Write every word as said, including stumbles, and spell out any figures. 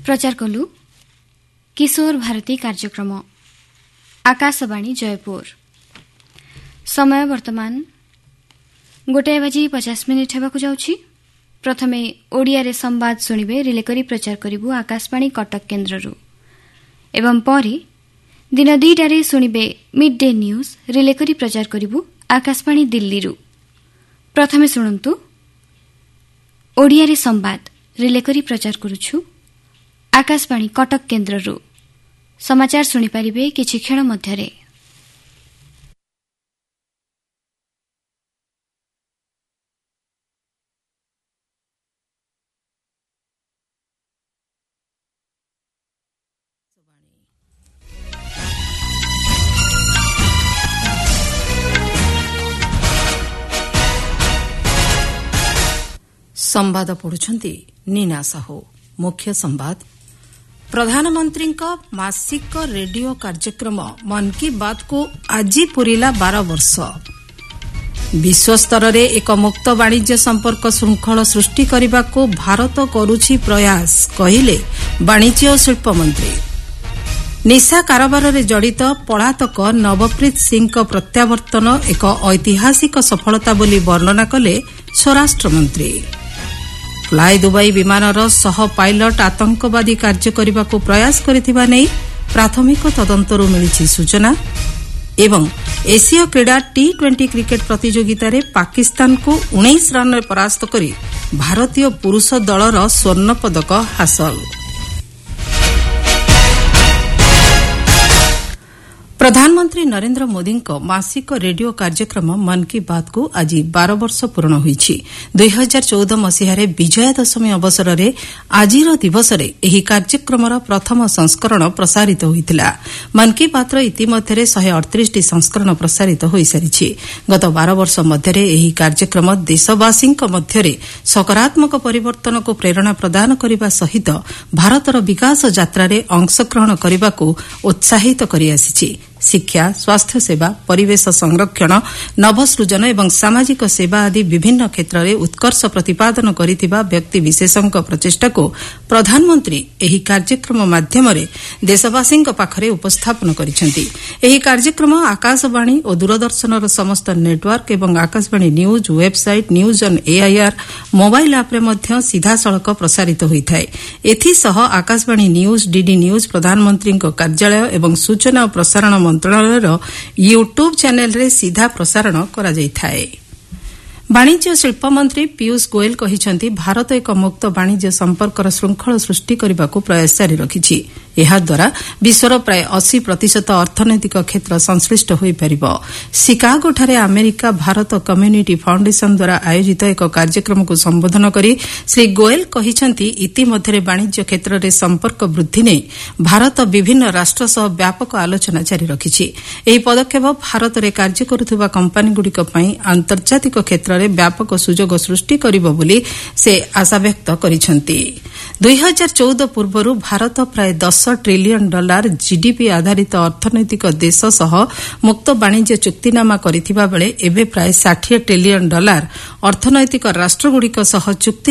प्रचार कलु किशोर भारती कार्यक्रम आकाशवाणी जयपुर। समय वर्तमान गोटाए बाजी पचास मिनिट हेबाकु जाउछि। प्रथमे ओडिया रे संवाद सुनिबे रिले करी प्रचार करिबु आकाशवाणी कटक केन्द्ररु एवं परे दिन दुईटारे सुनिबे मिड डे न्यूज रिले करी प्रचार करिबु आकाशवाणी दिल्लीरु। प्रथमे सुनन्तु ओडिया रे संवाद रिले करी प्रचार करुछु आकाशवाणी कटक केन्द्ररु। समाचार सुनि पारिबे किछि क्षण मध्यरे। संवाद पढ़ुछंती नीना साहू। मुख्य संवाद। प्रधानमंत्री मासिक रेडियो कार्यक्रम मन की बात को आज पूरिला बारह वर्ष। विश्व स्तर रे एक मुक्त वाणिज्य संपर्क श्रृंखल सृष्टि करने को भारत करुछि प्रयास कहिले वाणिज्य और शिल्प मंत्री। निशा कारोबार रे जड़ित पलातक नवप्रीत सिंह प्रत्यावर्तन एक ऐतिहासिक सफलता बोली वर्णना कले स्वराष्ट्र मंत्री। फ्लाई दुबई विमानर सह पायलट आतंकवादी कार्य करने को प्रयास करथिबा नै प्राथमिक तदंतरु मिलिछि सूचना। एवं एशिया क्रीडा टी ट्वेंटी क्रिकेट प्रतियोगिता रे पाकिस्तान को उन्नीस रन रे परास्त करी भारतीय पुरुष दलर स्वर्ण पदक हासिल। प्रधानमंत्री नरेंद्र मोदी मासिक रेडियो कार्यक्रम मन की बात को आज बारह वर्ष पूर्ण होईछि। दुई हजार चौदह मसीह विजया दशमी अवसर में आज दिवस रे एही कार्यक्रम प्रथम संस्करण प्रसारित होइतिला। मन की बात इतिमध्य एक सौ अड़तीस टी संस्करण प्रसारित हो सारी। गत बारह वर्ष मध्य एही कार्यक्रम देशवासी मध्य सकारात्मक परिवर्तन को प्रेरणा प्रदान करने सहित भारतर विकास यात्रा रे अंशग्रहण करने को उत्साहित करि आसिछि। शिक्षा, स्वास्थ्य सेवा, परिवेश संरक्षण, नवसृजन एवं सामाजिक सेवा आदि विभिन्न क्षेत्र में उत्कर्ष प्रतिपादन करिथिबा व्यक्ति विशेषों प्रचेष्टा को प्रधानमंत्री एही कार्यक्रम माध्यम देशवासी पाखरे उपस्थापन करिसेंति। एही कार्यक्रम आकाशवाणी और दूरदर्शन समस्त नेटवर्क एवं Akashvani news website news on AIR mobile app रे मध्य सीधा सड़क प्रसारित होइथाय। एथिसह आकाशवाणी न्यूज, डीडी न्यूज, प्रधानमंत्री कार्यालय एवं सूचना और प्रसारण मंत्रालय यूट्यूब चैनल रे सीधा प्रसारण करा जायथाय। वाणिज्य और शिल्प मंत्री पीयूष गोयल कहिसंती भारत एक मुक्त वाणिज्य संपर्कर श्रृंखल सृष्टि करने को प्रयास जारी रखिछि। एहा द्वारा विश्वर प्राय अस्सी प्रतिशत अर्थनैतिक क्षेत्र संश्लिष्ट होई परिबो। शिकागोठारे अमेरिका भारत कम्युनिटी फाउंडेशन द्वारा आयोजित एक कार्यक्रम को संबोधन करी श्री गोयल कहिसंती इतिमध्य वाणिज्य क्षेत्र में संपर्क वृद्धि नै भारत विभिन्न राष्ट्र सह व्यापक आलोचना जारी रखिछि। एही पदक्षेप भारत में कार्य करुथिबा कंपनीगुड़िक पई अंतर्जातिक क्षेत्र रे व्यापक सुजोग सृष्टि करिबो बोली से आशा व्यक्त करिसंती। दुई हजार चौदह पूर्व भारत प्राय दस ट्रिलियन डॉलर जीडीपी आधारित अर्थनैतिक देश सह मुक्त वाणिज्य चुक्तिनामा करिथिबा बेले एबे प्राय साठ ट्रिलियन डॉलर अर्थनैतिक राष्ट्रगुड़िक सह चुक्ति